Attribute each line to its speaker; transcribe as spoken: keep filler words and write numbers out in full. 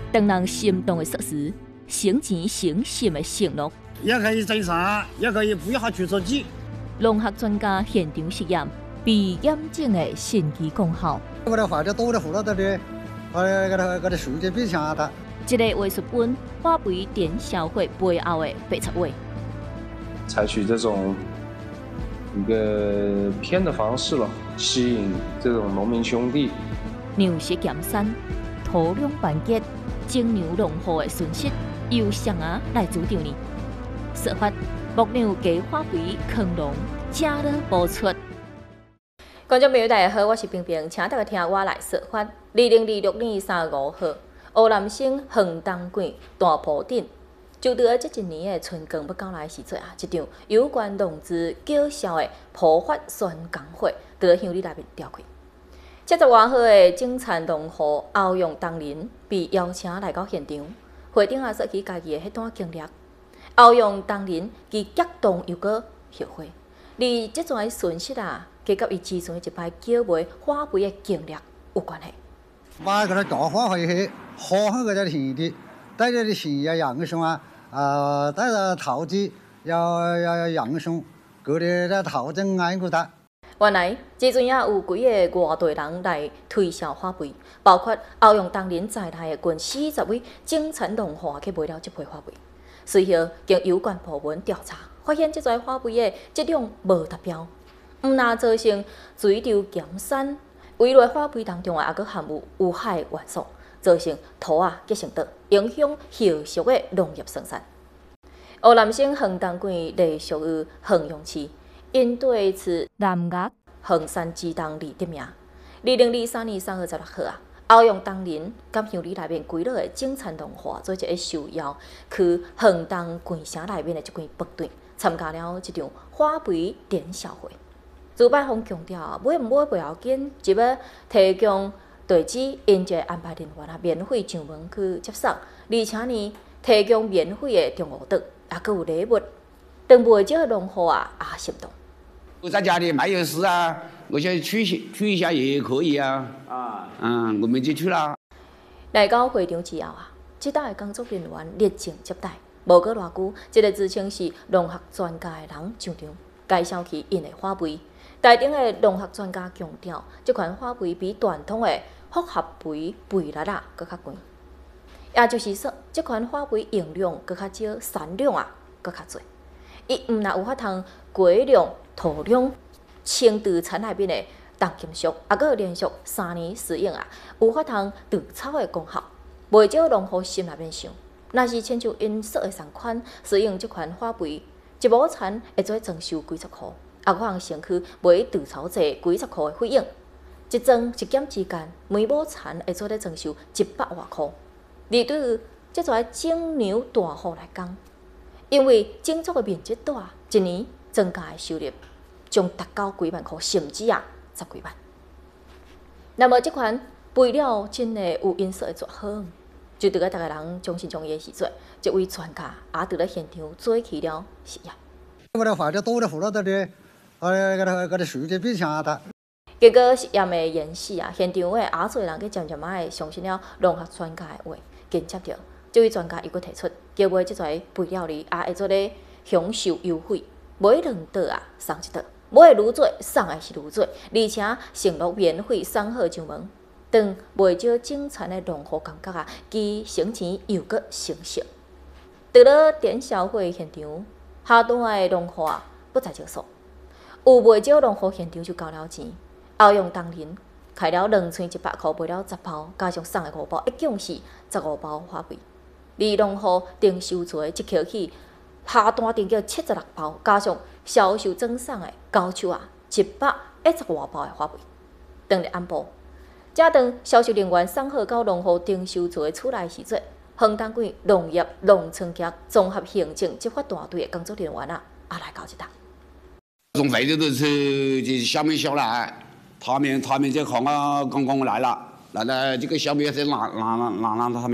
Speaker 1: 当人心动的设施，省钱省心的承诺，
Speaker 2: 也可以真善，也可以不要去手机。
Speaker 1: 农学专家现场实验，被验证的神奇功效。
Speaker 3: 我的花就多的胡了的的，我的我的我的数据比强的。
Speaker 1: 一个艺术本花卉点销会背后的白插话。
Speaker 4: 采取这种一个骗的方式了，吸引这种农民兄弟。
Speaker 1: 粮食减产，土壤ban结，种牛农户的损失由谁啊来主张呢？说法牧牛加花卉坑农，加了播出。观众朋友大家好，我是冰冰，请大家听我来说法。二零二六年三月五号，湖南省横东县大埔镇，就在这一年的春耕要到来时阵啊，一场有关农资叫嚣的普发宣讲会，在乡里内面召开。七十外岁的种田农户欧阳东林被邀请来到现场，会顶啊说起家己的迄段经历。欧阳东林既激动又搁后悔，而这段损失啊，加甲伊之前一摆叫卖花卉的经历有关系。
Speaker 3: 把嗰啲假花卉去好好嗰只田地，带着啲钱要养上啊，啊，带着投资要要要养上，嗰啲咧投资挨过得。
Speaker 1: 原来之前也有几个外地人来推销花卉，包括欧阳东林在内的近四十位种田农户去买了这批花卉。随后经有关部门调查，发现这种花卉的质量无达标，毋但造成水流减产，围内花卉当中啊，也佫含有有害元素，造成土啊结成岛，影响后续的农业生产。湖南省横东县隶属于衡阳市。因对此南岳衡山之东而得名。二零二三年三月十六号啊，欧阳东林甲乡里内面几落的种田农户做一个受邀，去衡东县城内面的一间饭店参加了一场花卉点销会。主办方强调，买毋买不要紧，只要提供地址，因就会安排人员啊免费上门去接送，而且呢提供免费的中午顿，也佫有礼物。等不少农户啊也心动。
Speaker 5: 我在家里没有事啊，我想取取一下也可以啊。啊，嗯，我们就去了。
Speaker 1: 来到会场之后啊，这搭的工作人员热情接待，无过偌久，一个自称是农学专家的人上场，介绍起因的花卉。台顶的农学专家强调，这款花卉比传统的复合卉倍率啊搁较悬，也就是说，这款花卉用量搁较少，产量啊搁较侪。伊毋但有法通过量土壤、清除田内面的重金属，也佫连续三年使用啊，有法通除草的功效。袂少农户心内面想，若是亲像因说的同款，使用这款花卉，一亩田会做装修几十箍，也可能省去买除草剂几十箍的费用。一增一减之间，每亩田会做咧装修一百外箍。而对于这种种牛大户来讲，因为种作的面积大，一年增加的收入将达到几万块，甚至啊十几万。那么这款肥料真的有因素的绝好，就伫个大家人将信将疑的时阵，这位专家也伫咧现场做起了实验。
Speaker 3: 我的花就多的胡了的的，我的我的我的数据比强的。
Speaker 1: 结果实验的演示啊，现场的亚洲人去渐渐仔的相信了农学专家的话，紧接着。这位专家又佫提出，叫买即种肥料里也会做咧享受优惠，买两袋啊送一袋，买的愈多送的是愈多，而且承诺免费送货上门，当袂少种田的农户感觉啊，既省钱又佫省事。到了点销会现场，下段的农户啊不在少数，有袂少农户现场就交了钱，欧阳东林开了两千一百块买了十包，加上送的五包，一共是十五包花卉。而农户订收做一口气下单订叫七十六包，加上销售赠送的交手啊一百一十外包的花卉。当日暗晡，这当销售人员送货到农户订收做的厝内时阵，衡东县农业农村局综合行政执法大队的工作人员啊，也来到一搭。
Speaker 5: 从这里头是就小米小来，他们他们就看我刚刚来了，来了这个小米是拿拿拿拿拿他们。